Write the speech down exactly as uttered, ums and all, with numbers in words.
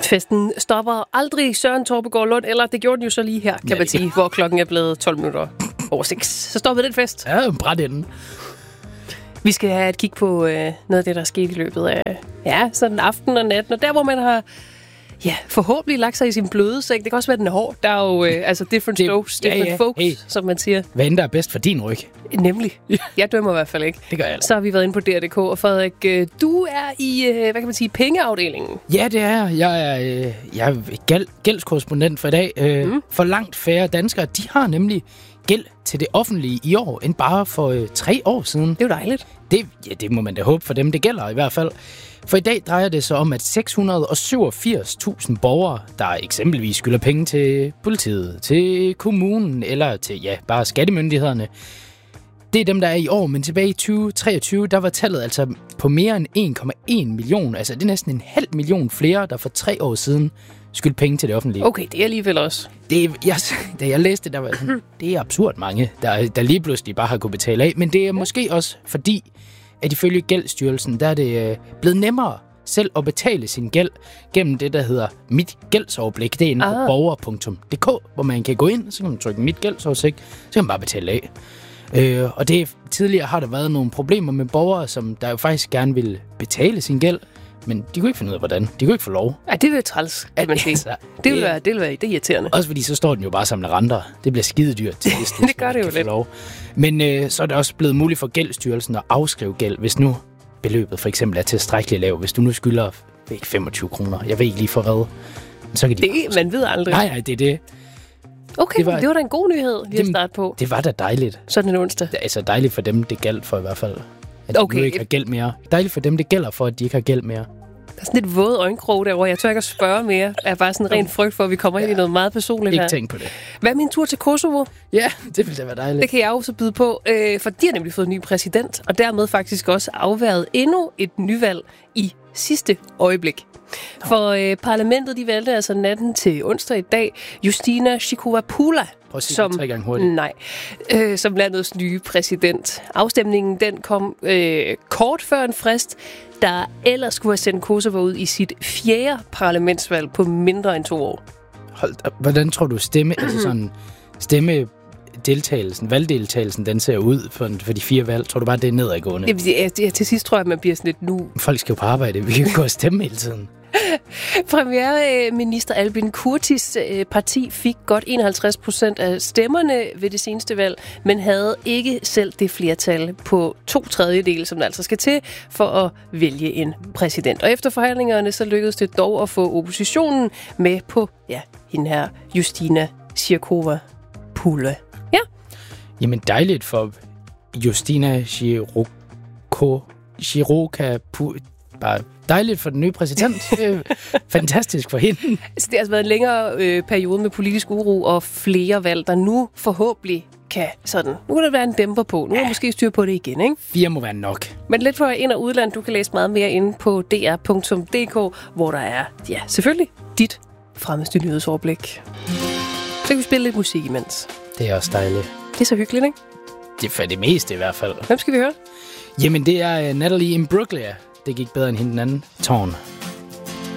Festen stopper aldrig, Søren Torpegaard Lund, eller det gjorde den jo så lige her, kan ja, man sige, hvor klokken er blevet tolv minutter over seks. Så stoppede den fest. Ja, en bræt inden. Vi skal have et kig på øh, noget af det, der er sket i løbet af ja, sådan aften og natten, og der, hvor man har ja, forhåbentlig lagt sig i sin bløde seng. Det kan også være, den er hård. Der er jo øh, altså different strokes, different ja, ja. folks, hey. Som man siger. Hvad end der er bedst for din ryg? Nemlig. Jeg dømmer i hvert fald ikke. Det gør jeg altså. Så har vi været inde på D R punktum D K, og Frederik, øh, du er i, øh, hvad kan man sige, pengeafdelingen. Ja, det er jeg. Er, øh, jeg er gæld, gældskorrespondent for i dag. Øh, mm. For langt færre danskere, de har nemlig gæld til det offentlige i år, end bare for øh, tre år siden. Det er jo dejligt. Det, ja, det må man da håbe for dem, det gælder i hvert fald. For i dag drejer det sig om, at seks hundrede og syvogfirs tusind borgere, der eksempelvis skylder penge til politiet, til kommunen eller til ja, bare skattemyndighederne, det er dem, der er i år. Men tilbage i tyve treogtyve, der var tallet altså på mere end en komma en million. Altså det er næsten en halv million flere, der for tre år siden skyldte penge til det offentlige. Okay, det er alligevel også. Det, jeg, da jeg læste det, der var sådan, det er absurd mange, der, der lige pludselig bare har kunnet betale af. Men det er måske også fordi, at ifølge Gældsstyrelsen, der er det øh, blevet nemmere selv at betale sin gæld gennem det, der hedder Mit Gældsoverblik. Det er inde på borger punktum d k, hvor man kan gå ind, så kan man trykke Mit Gældsoversigt, så kan man bare betale af. Øh, og det tidligere har der været nogle problemer med borgere, som der jo faktisk gerne ville betale sin gæld, men de kunne ikke finde ud af, hvordan. De kunne ikke få lov. Ja, det vil træls, kan man sige. Altså, det vil være, det vil være det irriterende. Også fordi så står den jo bare sammen med renter. Det bliver skide dyrt til sidst. Det gør det jo lidt. Lov. Men øh, så er det også blevet muligt for Gældsstyrelsen at afskrive gæld, hvis nu beløbet for eksempel er tilstrækkeligt lav. Hvis du nu skylder ikke femogtyve kroner, jeg ved ikke lige for hvad, så kan de... Det, man ved aldrig. Nej, nej, det er det. Okay, det var, det var da en god nyhed, vi har startet på. Det var da dejligt. Sådan en onsdag. Det er altså dejligt for dem, det gælder for i hvert fald. At de okay. nu ikke har gæld mere. Dejligt for dem, det gælder for, at de ikke har gæld mere. Der er sådan lidt våde øjenkrog derovre. Jeg tør ikke at spørge mere. Jeg er bare sådan en ren frygt for, at vi kommer ja, ind i noget meget personligt ikke her. Ikke tænk på det. Hvad er min tur til Kosovo? Ja, det ville da være dejligt. Det kan jeg også byde på, øh, for de har nemlig fået en ny præsident, og dermed faktisk også afværet endnu et nyvalg i sidste øjeblik. For øh, parlamentet, de valgte altså natten til onsdag i dag Justina Chikovapoula, som, tre gange hurtigt. Nej, øh, som landets nye præsident. Afstemningen den kom øh, kort før en frist, der ellers skulle have sendt Kosovo ud i sit fjerde parlamentsvalg på mindre end to år. Hold da, hvordan tror du stemme, altså sådan stemme deltagelsen, valgdeltagelsen, den ser ud for, for de fire valg? Tror du bare, det er nedadgående? Ja, ja, til sidst tror jeg, at man bliver sådan lidt nu. Folk skal jo på arbejde. Vi kan jo gå og stemme hele tiden. Premierminister Albin Kurtis parti fik godt enoghalvtreds procent af stemmerne ved det seneste valg, men havde ikke selv det flertal på to tredjedele, som der altså skal til for at vælge en præsident. Og efter forhandlingerne så lykkedes det dog at få oppositionen med på ja, hende her Justina Chikovapoula. Ja. Jamen dejligt for Justina Chiroko Chirokapoula. Bare dejligt for den nye præsident. Fantastisk for hende. Så det har altså været en længere øh, periode med politisk uro og flere valg, der nu forhåbentlig kan sådan... Nu kan der være en dæmper på. Nu er der måske styr på det igen, ikke? Fire må være nok. Men lidt for ind- og udland, du kan læse meget mere inde på D R punktum D K, hvor der er, ja, selvfølgelig dit fremmeste nyhedsoverblik. Så kan vi spille lidt musik imens. Det er også dejligt. Det er så hyggeligt, ikke? Det er for det meste i hvert fald. Hvem skal vi høre? Jamen, det er Natalie Imbruglia. Det gik bedre end hende den anden. Tårn.